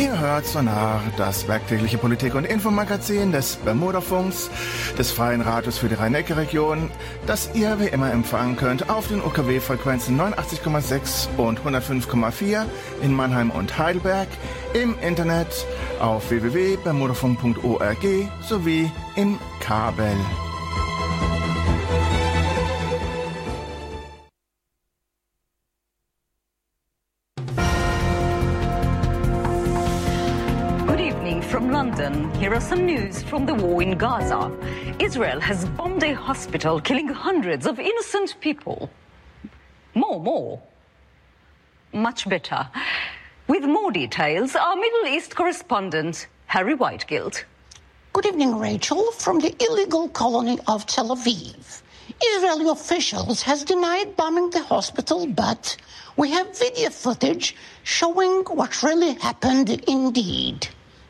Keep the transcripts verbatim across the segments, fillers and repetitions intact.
Ihr hört Sonar, das werktägliche Politik- und Infomagazin des Bermudafunks, des Freien Radios für die Rhein-Neckar-Region, das ihr wie immer empfangen könnt auf den U K W-Frequenzen neunundachtzig Komma sechs und hundertfünf Komma vier in Mannheim und Heidelberg, im Internet auf w w w punkt bermudafunk punkt org sowie im Kabel. From London, here are some news from the war in Gaza. Israel has bombed a hospital, killing hundreds of innocent people. More, more. Much better. With more details, our Middle East correspondent, Harry Whitegilt. Good evening, Rachel, from the illegal colony of Tel Aviv. Israeli officials has denied bombing the hospital, but we have video footage showing what really happened indeed.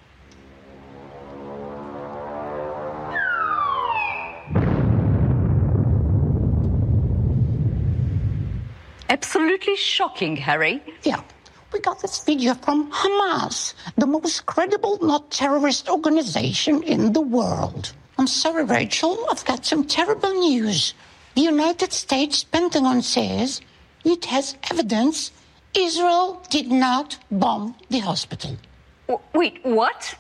Absolutely shocking, Harry. Yeah, we got this video from Hamas, the most credible not terrorist organization in the world. I'm sorry, Rachel, I've got some terrible news. The United States Pentagon says it has evidence Israel did not bomb the hospital. W- wait, what?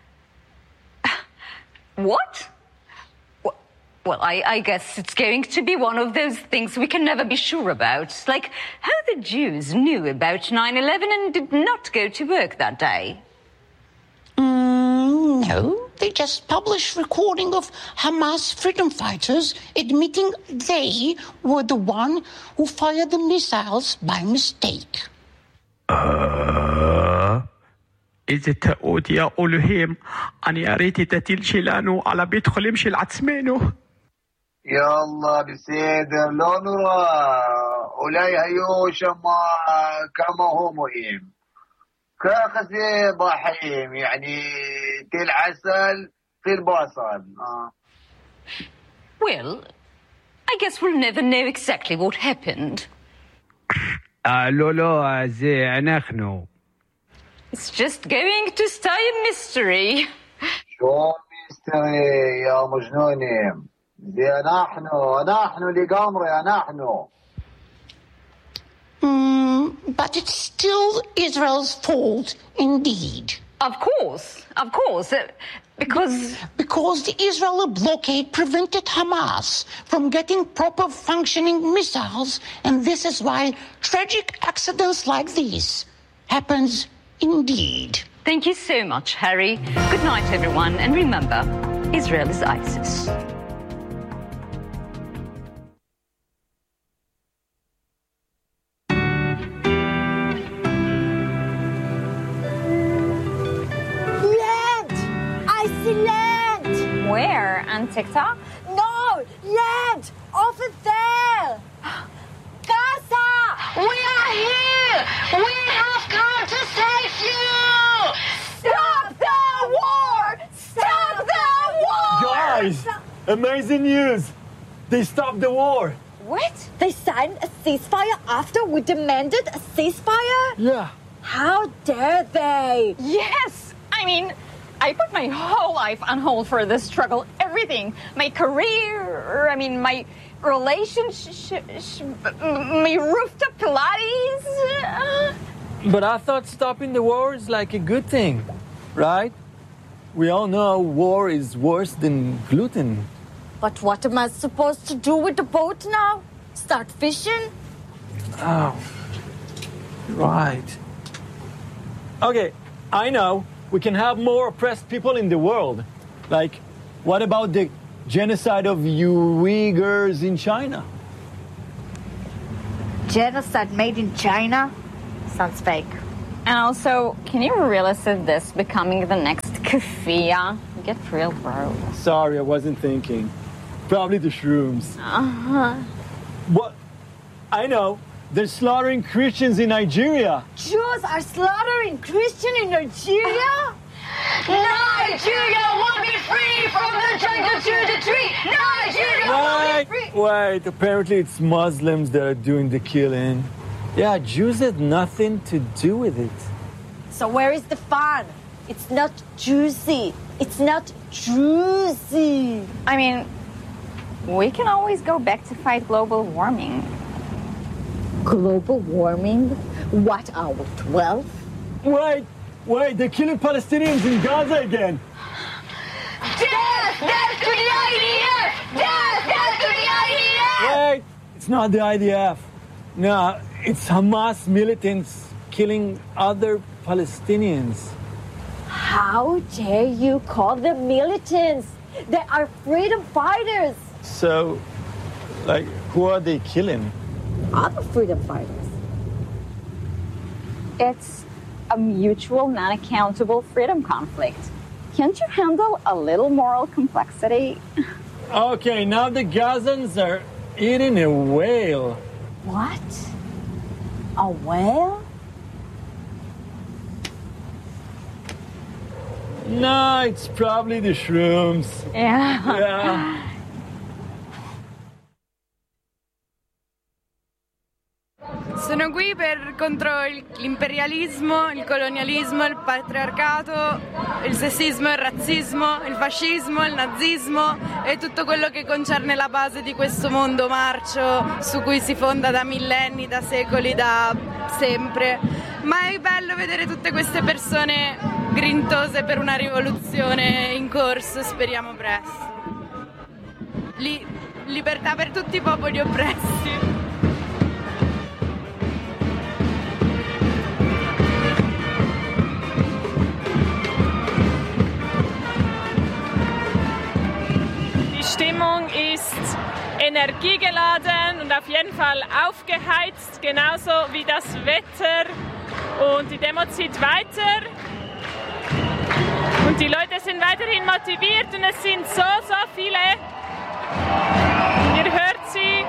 What? Well, I, I guess it's going to be one of those things we can never be sure about. Like how the Jews knew about nine eleven and did not go to work that day. Mm, no, they just published recording of Hamas freedom fighters admitting they were the one who fired the missiles by mistake. Uh, إذا تقول يا أولهم أنا أريد تتيل شلانو على بيت خليم شل عتسمينو. يا الله بسيدر لو نرى أولي هيو شما كما هو مهم كاخذ ضحيم يعني تل عسل في الباصل آه. Well, I guess we'll never know exactly what happened. آه لولو زي نحن. It's just going to stay a mystery. شو mystery يا مجنونين زي نحن نحن لقمر نحن. Mm, but it's still Israel's fault, indeed. Of course, of course, uh, because... Because the Israeli blockade prevented Hamas from getting proper functioning missiles, and this is why tragic accidents like this happens indeed. Thank you so much, Harry. Good night, everyone, and remember, Israel is ISIS. Where? On TikTok? No! Land! Over there! Gaza! We are here! We have come to save you! Stop the war! Stop the war! Guys! Amazing news! They stopped the war! What? They signed a ceasefire after we demanded a ceasefire? Yeah. How dare they? Yes! I mean... I put my whole life on hold for this struggle. Everything. My career, I mean, my relationship, my rooftop Pilates. But I thought stopping the war is like a good thing, right? We all know war is worse than gluten. But what am I supposed to do with the boat now? Start fishing? Oh, right. Okay, I know. We can have more oppressed people in the world. Like, what about the genocide of Uyghurs in China? Genocide made in China? Sounds fake. And also, can you realize this becoming the next kafia? Get real, bro. Sorry, I wasn't thinking. Probably the shrooms. Uh-huh. What? I know. They're slaughtering Christians in Nigeria. Jews are slaughtering Christians in Nigeria? Nigeria will be free from the jungle to the tree. Nigeria will be free. Wait, apparently it's Muslims that are doing the killing. Yeah, Jews had nothing to do with it. So where is the fun? It's not juicy. It's not juicy. I mean, we can always go back to fight global warming. Global warming? What are we, twelve? Wait, wait, they're killing Palestinians in Gaza again. Death! Death to the I D F! Death! Death to the I D F! Wait, it's not the I D F. No, it's Hamas militants killing other Palestinians. How dare you call them militants? They are freedom fighters. So, like, who are they killing? Other freedom fighters. It's a mutual, non-accountable freedom conflict. Can't you handle a little moral complexity? Okay, now the Gazans are eating a whale. What? A whale? No, it's probably the shrooms. Yeah. Yeah. Sono qui per, contro il, l'imperialismo, il colonialismo, il patriarcato, il sessismo, il razzismo, il fascismo, il nazismo e tutto quello che concerne la base di questo mondo marcio su cui si fonda da millenni, da secoli, da sempre. Ma è bello vedere tutte queste persone grintose per una rivoluzione in corso, speriamo presto. Li, libertà per tutti i popoli oppressi. Die Stimmung ist energiegeladen und auf jeden Fall aufgeheizt, genauso wie das Wetter. Und die Demo zieht weiter. Und die Leute sind weiterhin motiviert und es sind so, so viele. Ihr hört sie.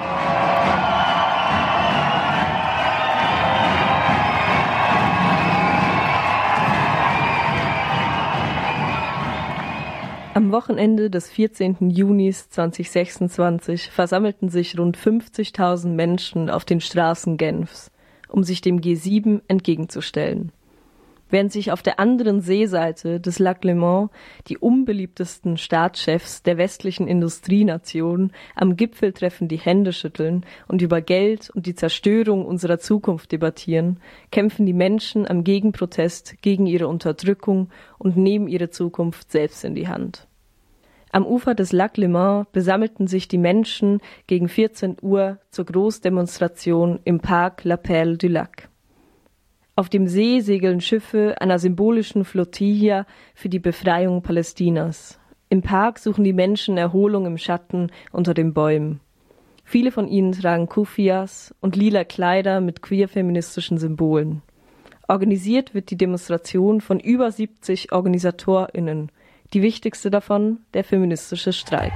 Am Wochenende des vierzehnten Juni zweitausendsechsundzwanzig versammelten sich rund fünfzigtausend Menschen auf den Straßen Genfs, um sich dem G sieben entgegenzustellen. Während sich auf der anderen Seeseite des Lac Léman die unbeliebtesten Staatschefs der westlichen Industrienation am Gipfeltreffen die Hände schütteln und über Geld und die Zerstörung unserer Zukunft debattieren, kämpfen die Menschen am Gegenprotest gegen ihre Unterdrückung und nehmen ihre Zukunft selbst in die Hand. Am Ufer des Lac Léman besammelten sich die Menschen gegen vierzehn Uhr zur Großdemonstration im Parc La Perle du Lac. Auf dem See segeln Schiffe einer symbolischen Flottilla für die Befreiung Palästinas. Im Park suchen die Menschen Erholung im Schatten unter den Bäumen. Viele von ihnen tragen Kufias und lila Kleider mit queer-feministischen Symbolen. Organisiert wird die Demonstration von über siebzig OrganisatorInnen. Die wichtigste davon, der feministische Streik.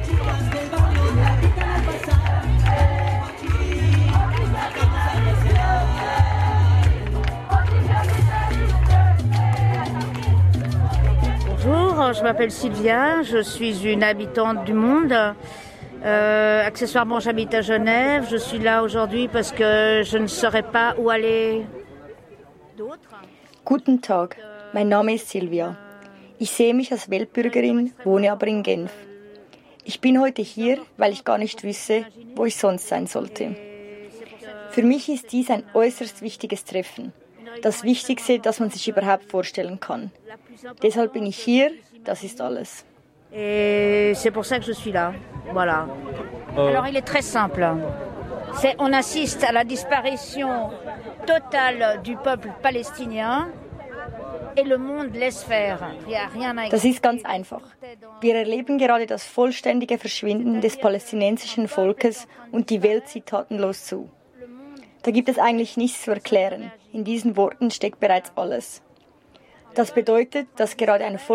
Bonjour, je m'appelle Sylvia, je suis une habitante du monde. Euh, accessoirement, j'habite à Genève. Je suis là aujourd'hui parce que je ne saurais pas où aller d'autre. Guten Tag, mein Name ist Silvia. Ich sehe mich als Weltbürgerin, wohne aber in Genf. Ich bin heute hier, weil ich gar nicht wüsste, wo ich sonst sein sollte. Für mich ist dies ein äußerst wichtiges Treffen. Das Wichtigste, das man sich überhaupt vorstellen kann. Deshalb bin ich hier, das ist alles. Et c'est pour ça que je suis là. Voilà. Oh. Alors il est très simple. C'est, on assiste à la disparition totale du peuple palestinien et le monde laisse faire. Il y a rien à... Das ist ganz einfach. Wir erleben gerade das vollständige Verschwinden des palästinensischen Volkes und die Welt sieht tatenlos zu. Da gibt es eigentlich nichts zu erklären. In diesen Worten steckt bereits alles. Das bedeutet, dass gerade ein Volk